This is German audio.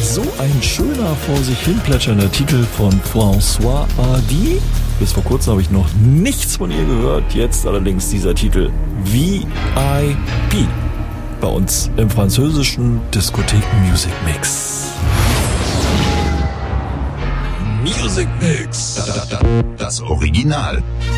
So ein schöner, vor sich hin plätschernder Titel von François Hardy. Bis vor kurzem habe ich noch nichts von ihr gehört. Jetzt allerdings dieser Titel VIP. Bei uns im französischen Diskotheken Music Mix. Music Mix. Das Original.